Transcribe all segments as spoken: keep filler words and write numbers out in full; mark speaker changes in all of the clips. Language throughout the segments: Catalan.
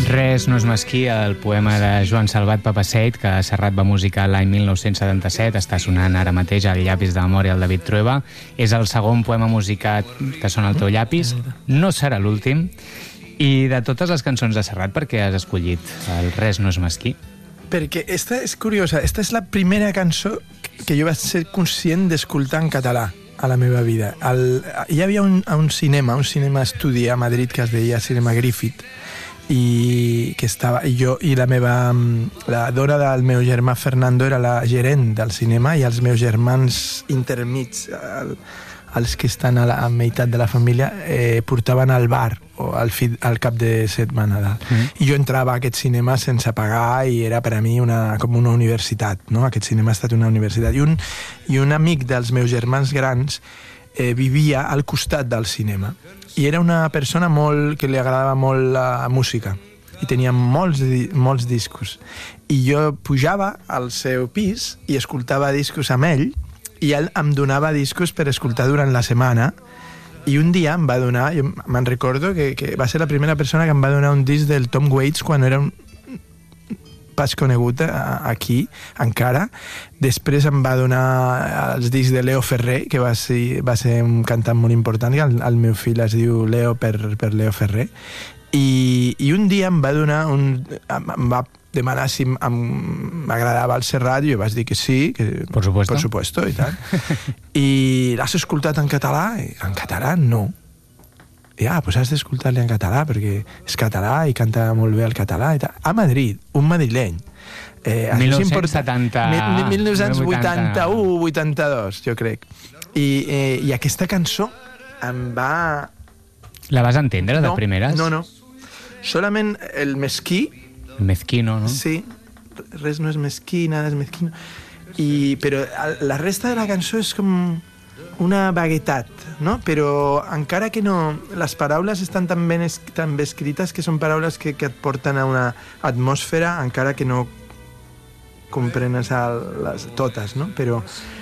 Speaker 1: Res no és mesquí, el poema de Joan Salvat Papasseit, que Serrat va musicar l'any mil nou-cents setanta-set, està sonant ara mateix al llapis de memòria del David Trueba. És el segon poema musicat que sona al teu llapis, no serà l'últim. I de totes les cançons de Serrat, per què has escollit el Res no és mesquí?
Speaker 2: Perquè esta és curiosa, esta és la primera cançó que jo vaig ser conscient d'escoltar en català a la meva vida. El, hi havia un, un cinema, un cinema estudi a Madrid que es deia Cinema Griffith, i que estava i jo i la meva la dona del meu germà Fernando era la gerent del cinema, i els meus germans intermits, el, els que estan a la a meitat de la família, eh, portaven al bar o al, fi, al cap de setmana dalt. Mm. I jo entrava a aquest cinema sense pagar i era per a mi una, com una universitat, no? Aquest cinema ha estat una universitat. I un, i un amic dels meus germans grans eh, vivia al costat del cinema. I era una persona molt, que li agradava molt la música i tenia molts, molts discos. I jo pujava al seu pis i escoltava discos amb ell, i ell em donava discos per escoltar durant la setmana. I un dia em va donar, jo me'n recordo que, que va ser la primera persona que em va donar un disc del Tom Waits quan era un pas conegut aquí encara. Després em va donar els discs de Leo Ferrer, que va ser, va ser un cantant molt important, que el, el meu fill es diu Leo per, per Leo Ferrer. I, i un dia em va donar un, em va demanar si m'agradava el Serrat, i jo vaig dir que sí, que
Speaker 1: por supuesto,
Speaker 2: por supuesto i tal. I l'has escoltat en català? En català no. I ah, doncs has d'escoltar-li en català, perquè és català i canta molt bé el català i tal. A Madrid, un madrileny. Eh,
Speaker 1: mil nou-cents setanta...
Speaker 2: mil nou-cents vuitanta-u vuitanta-dos, jo crec. I, eh, I aquesta cançó em va...
Speaker 1: La vas entendre, de
Speaker 2: no,
Speaker 1: primeres?
Speaker 2: No, no. Solament el mesquí.
Speaker 1: El mezquino, no?
Speaker 2: Sí. Res no és mesquí, nada és mesquino. I, però la resta de la cançó és com una vaguetat, no? Però encara que no... Les paraules estan tan ben, es, tan ben escrites que són paraules que, que et porten a una atmosfera, encara que no comprenes el, les, totes, no? Però,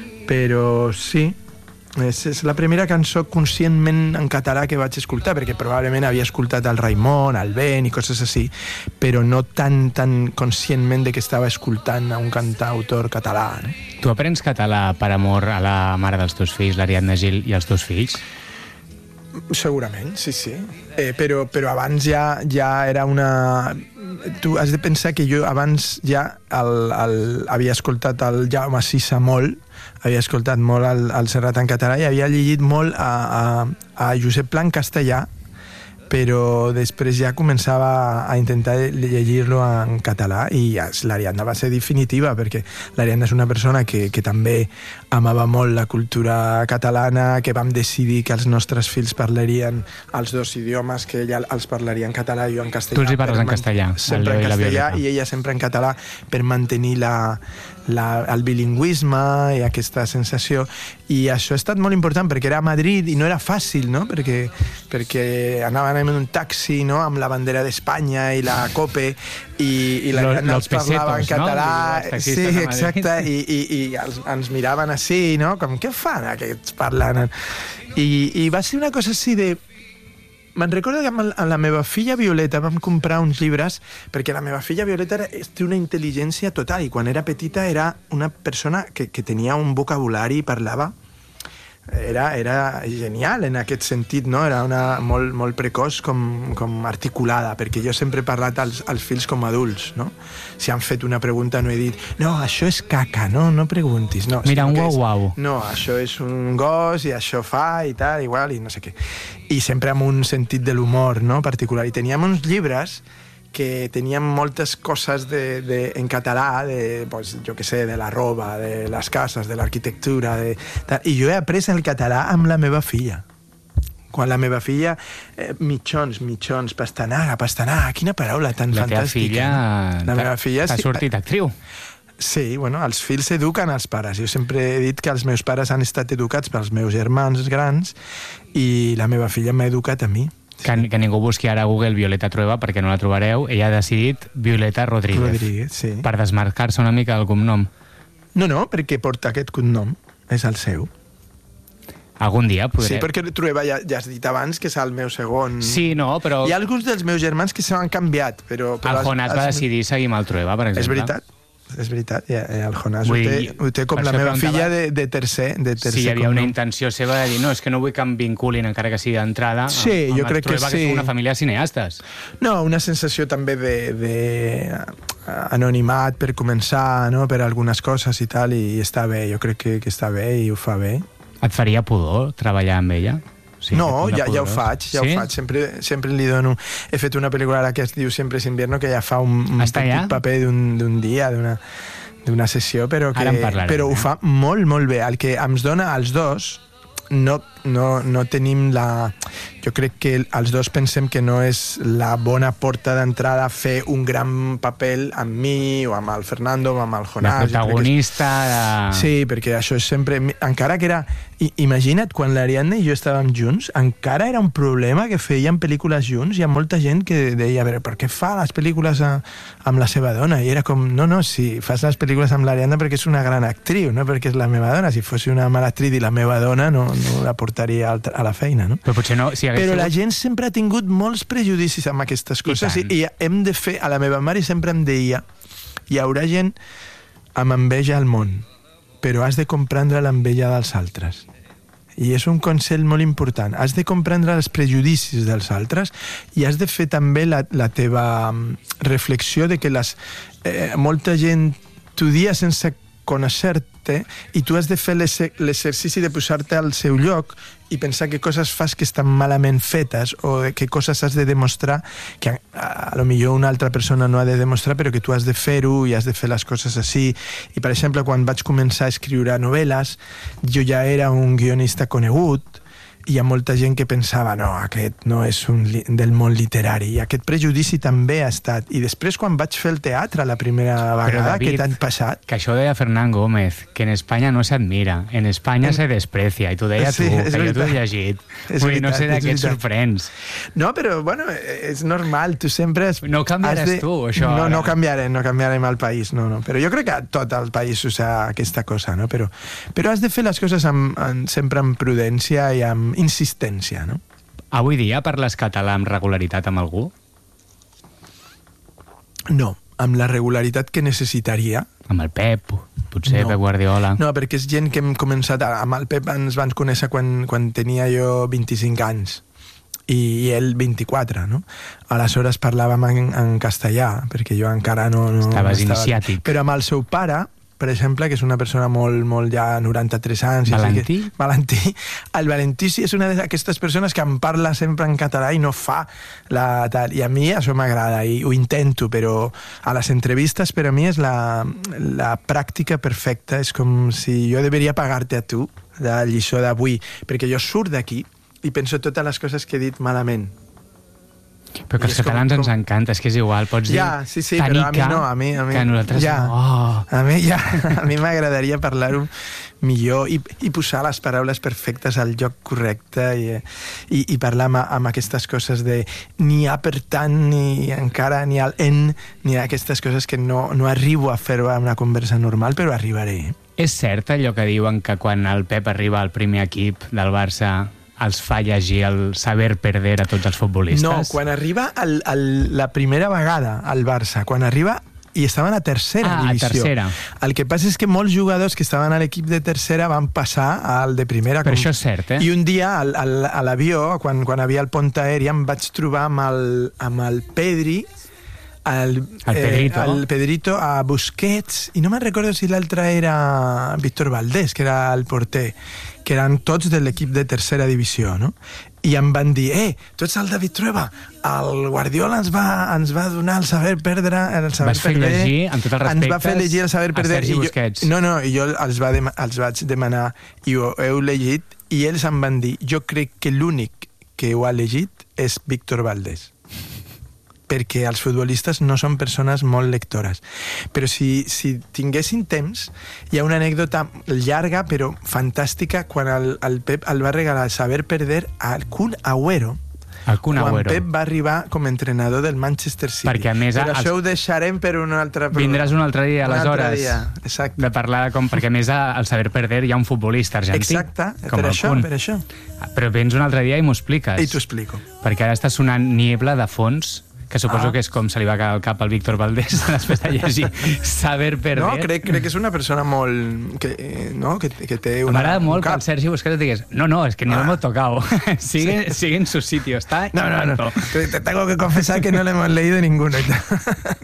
Speaker 2: però sí, és, és la primera cançó conscientment en català que vaig escoltar, perquè probablement havia escoltat el Raimon, el Ben i coses així, però no tan, tan conscientment de que estava escoltant a un cantautor català, no?
Speaker 1: Tu aprens català per amor a la mare dels teus fills, l'Ariadna Gil, i als teus fills?
Speaker 2: Segurament, sí, sí. Eh, però, però abans ja, ja era una... Tu has de pensar que jo abans ja el, el, havia escoltat el Jaume Sisa molt, havia escoltat molt el, el Serrat en català i havia llegit molt a, a, a Josep Pla en castellà, però després ja començava a intentar llegir-lo en català, i l'Ariadna va ser definitiva, perquè l'Ariadna és una persona que, que també amava molt la cultura catalana, que vam decidir que els nostres fills parlarien els dos idiomes, que ella els parlaria en català i jo en castellà.
Speaker 1: Tu els hi parles en castellà?
Speaker 2: Sempre en castellà i ella sempre en català, per mantenir la, la, el bilingüisme i aquesta sensació. I això ha estat molt important, perquè era a Madrid i no era fàcil, no? Perquè, perquè anaven en un taxi, no?, amb la bandera d'Espanya i la COPE, i, i la Los, els parlava en català, no? Sí, exacte, i, i, i els, ens miraven així, no?, com, què fan aquests parlant? I, i va ser una cosa així de... Me'n recordo que amb la meva filla Violeta vam comprar uns llibres, perquè la meva filla Violeta era, té una intel·ligència total, i quan era petita era una persona que, que tenia un vocabulari i parlava. Era, era genial en aquest sentit, no? Era una molt, molt precoç com, com articulada, perquè jo sempre he parlat als, als fills com adults, no? Si han fet una pregunta no he dit no, això és caca, no, no preguntis, no.
Speaker 1: Mira, un guau-guau.
Speaker 2: No, això és un gos i això fa i tal, igual, i no sé què. I sempre amb un sentit de l'humor, no?, particular. I teníem uns llibres que teníem moltes coses de, de, en català, de, pues, jo què sé, de la roba, de les cases, de l'arquitectura, de, de, i jo he après el català amb la meva filla. Quan la meva filla, eh, mitjons, mitjons, pastanaga, pastanaga, quina paraula tan
Speaker 1: la
Speaker 2: fantàstica.
Speaker 1: La teva filla,
Speaker 2: la meva filla
Speaker 1: t'ha sortit actriu.
Speaker 2: Sí, bueno, els fills eduquen els pares. Jo sempre he dit que els meus pares han estat educats pels meus germans grans i la meva filla m'ha educat a mi.
Speaker 1: Que, que ningú busqui ara a Google Violeta Trueba, perquè no la trobareu. Ella ha decidit Violeta Rodríguez.
Speaker 2: Rodríguez, sí.
Speaker 1: Per desmarcar-se una mica del cognom.
Speaker 2: No, no, perquè porta aquest cognom. És el seu.
Speaker 1: Algun dia podré...
Speaker 2: Sí, perquè Trueba ja, ja has dit abans que és el meu segon...
Speaker 1: Sí, no, però...
Speaker 2: Hi ha alguns dels meus germans que s'han canviat, però... però
Speaker 1: el Jonàs va decidir seguir amb el Trueba, per exemple.
Speaker 2: És veritat, és veritat. Ja, el Jonàs
Speaker 1: Vull
Speaker 2: ho té,
Speaker 1: dir,
Speaker 2: ho té com
Speaker 1: per
Speaker 2: la
Speaker 1: això
Speaker 2: meva
Speaker 1: preguntava
Speaker 2: filla de, de tercer. De tercer
Speaker 1: si hi havia una
Speaker 2: cognom.
Speaker 1: intenció seva de dir no, és que no vull que em vinculin, encara que sigui d'entrada,
Speaker 2: Sí,
Speaker 1: amb, amb
Speaker 2: jo
Speaker 1: el
Speaker 2: crec que
Speaker 1: Trueba,
Speaker 2: sí.
Speaker 1: que és una família de cineastes.
Speaker 2: No, una sensació també de, de anonimat per començar, no?, per algunes coses i tal, i està bé, jo crec que, que està bé i ho fa bé.
Speaker 1: Et faria pudor treballar amb ella? Sí,
Speaker 2: no, ja, ja ho faig, ja
Speaker 1: sí?
Speaker 2: ho faig. Sempre, sempre li dono... He fet una pel·lícula ara que es diu Siempre es invierno, que ja fa un, un
Speaker 1: Està
Speaker 2: petit
Speaker 1: ja?
Speaker 2: paper d'un dia, d'una d'una sessió, però, que, però ho
Speaker 1: eh?
Speaker 2: fa molt, molt bé. El que ens dona als dos, no, no, no tenim la... Jo crec que els dos pensem que no és la bona porta d'entrada fer un gran paper amb mi, o amb el Fernando, o amb el Jonàs.
Speaker 1: De protagonista... De...
Speaker 2: Sí, perquè això és sempre... Encara que era... Imagina't, quan l'Ariadna i jo estàvem junts, encara era un problema que feien pel·lícules junts. Hi ha molta gent que deia, a veure, per què fa les pel·lícules a, amb la seva dona? I era com, no, no, si fas les pel·lícules amb l'Ariadna perquè és una gran actriu, no perquè és la meva dona. Si fos una mala actriu i la meva dona, no, no la portaria a la feina, no?
Speaker 1: Però potser no... Si
Speaker 2: Però
Speaker 1: sigut...
Speaker 2: la gent sempre ha tingut molts prejudicis amb aquestes coses i, i hem de fer... A la meva mare sempre em deia, hi haurà gent amb enveja al món, però has de comprendre l'enveja dels altres. I és un consell molt important. Has de comprendre els prejudicis dels altres i has de fer també la, la teva reflexió de que les, eh, molta gent t'ho dia sense conèixer-te i tu has de fer l'exercici de posar-te al seu lloc i pensar que coses fas que estan malament fetes o que coses has de demostrar que a, a lo millor una altra persona no ha de demostrar però que tu has de fer-ho i has de fer les coses així. I per exemple, quan vaig començar a escriure novel·les, jo ja era un guionista conegut i hi ha molta gent que pensava no, aquest no és un li del món literari, i aquest prejudici també ha estat. I després, quan vaig fer el teatre la primera vegada,
Speaker 1: David,
Speaker 2: aquest any passat...
Speaker 1: Que això deia Fernán Gómez, que en Espanya no s'admira, en Espanya en... se desprecia, i t'ho deia
Speaker 2: sí,
Speaker 1: tu, que
Speaker 2: veritat.
Speaker 1: jo t'ho he llegit.
Speaker 2: És
Speaker 1: Vull dir, no
Speaker 2: veritat,
Speaker 1: sé de
Speaker 2: és
Speaker 1: què et
Speaker 2: veritat.
Speaker 1: sorprens.
Speaker 2: No, però, bueno, és normal, tu sempre... Has,
Speaker 1: no canviaràs
Speaker 2: has de...
Speaker 1: tu, això.
Speaker 2: No,
Speaker 1: ara.
Speaker 2: no canviarem, no canviarem el país, no, no. Però jo crec que tot el país usa aquesta cosa, no? Però, però has de fer les coses amb, amb, sempre amb prudència i amb insistència, no?
Speaker 1: Avui dia parles català amb regularitat amb algú?
Speaker 2: No, amb la regularitat que necessitaria.
Speaker 1: Amb el Pep, potser,
Speaker 2: no.
Speaker 1: Pep Guardiola.
Speaker 2: No, perquè és gent que hem començat... Amb el Pep ens van conèixer quan, quan tenia jo vint-i-cinc anys i, i ell vint-i-quatre, no? Aleshores parlàvem en, en castellà, perquè jo encara no... no
Speaker 1: Estaves
Speaker 2: estava...
Speaker 1: iniciàtic.
Speaker 2: Però amb el seu pare, per exemple, que és una persona molt, molt ja noranta-tres anys...
Speaker 1: Valentí?
Speaker 2: Que, Valentí. El Valentí sí és una d'aquestes persones que em parla sempre en català i no fa la tal. I a mi això m'agrada i ho intento, però a les entrevistes per a mi és la, la pràctica perfecta. És com si jo deveria pagar-te a tu la lliçó d'avui, perquè jo surt d'aquí i penso totes les coses que he dit malament.
Speaker 1: Però que als catalans com, com... ens encanta, és que és igual, pots
Speaker 2: ja,
Speaker 1: dir
Speaker 2: sí, sí,
Speaker 1: tanica,
Speaker 2: però a mi no, a mi, a mi,
Speaker 1: que a nosaltres
Speaker 2: ja,
Speaker 1: no. Oh.
Speaker 2: A mi, ja, a mi m'agradaria parlar-ho millor i, i posar les paraules perfectes al lloc correcte i, i, i parlar amb, amb aquestes coses de ni a per tant, ni encara, ni al en, ni aquestes coses que no, no arribo a fer-ho en una conversa normal, però arribaré.
Speaker 1: És cert allò que diuen que quan el Pep arriba al primer equip del Barça els fa llegir el saber perder a tots els futbolistes?
Speaker 2: No, quan arriba el, el, la primera vegada al Barça, quan arriba i estaven a tercera
Speaker 1: ah,
Speaker 2: divisió.
Speaker 1: A tercera.
Speaker 2: El que passa és que molts jugadors que estaven a l'equip de tercera van passar al de primera.
Speaker 1: Però
Speaker 2: com...
Speaker 1: això és cert, eh?
Speaker 2: I un dia al, al, a l'avió, quan, quan havia el pont aeri, em vaig trobar amb el, amb el Pedri, el,
Speaker 1: el Pedrito.
Speaker 2: Eh, el Pedrito a Busquets, i no me'n recordo si l'altre era Víctor Valdés, que era el porter, que eren tots de l'equip de tercera divisió, no? I em van dir, eh, tu ets el David Trueba, el Guardiola ens va, ens va donar el saber perdre, el saber
Speaker 1: Vas fer
Speaker 2: perder,
Speaker 1: llegir, amb tots els respectes,
Speaker 2: ens va fer llegir el saber perder,
Speaker 1: a Sergi
Speaker 2: i jo,
Speaker 1: Busquets.
Speaker 2: no, no, i jo els, va dem els vaig demanar, i ho heu llegit, i ells em van dir, jo crec que l'únic que ho ha llegit és Víctor Valdés, perquè els futbolistes no són persones molt lectores. Però si, si tinguessin temps, hi ha una anècdota llarga però fantàstica quan el, el Pep el va regalar el saber perder al Kun Agüero,
Speaker 1: El Kun
Speaker 2: quan
Speaker 1: Agüero.
Speaker 2: Pep va arribar com a entrenador del Manchester City.
Speaker 1: Perquè, a més,
Speaker 2: Però
Speaker 1: els-
Speaker 2: això ho deixarem per un altre...
Speaker 1: Vindràs un altre dia,
Speaker 2: Un altre
Speaker 1: aleshores,
Speaker 2: dia, exacte.
Speaker 1: de parlar de com... Perquè, a més, al Saber Perder hi ha un futbolista argentí.
Speaker 2: Exacte,
Speaker 1: com
Speaker 2: per
Speaker 1: el
Speaker 2: això,
Speaker 1: Kun.
Speaker 2: per això.
Speaker 1: Però vens un altre dia i m'ho expliques.
Speaker 2: I t'ho explico.
Speaker 1: Perquè ara està sonant Niebla de fons, que suposo
Speaker 2: Ah.
Speaker 1: que és com se li va caure al cap al Víctor Valdés després de llegir Saber Perder.
Speaker 2: No, crec, crec que és una persona molt... Que, eh, no? que, que té una...
Speaker 1: M'agrada
Speaker 2: un
Speaker 1: molt que
Speaker 2: cap.
Speaker 1: el Sergi Busquets et digués no, no, es que ni
Speaker 2: Ah.
Speaker 1: lo hemos tocado. sigue, sigue en su sitio, está
Speaker 2: No, no, no.
Speaker 1: intacto.
Speaker 2: Te tengo que confesar que no le hemos leído ninguno.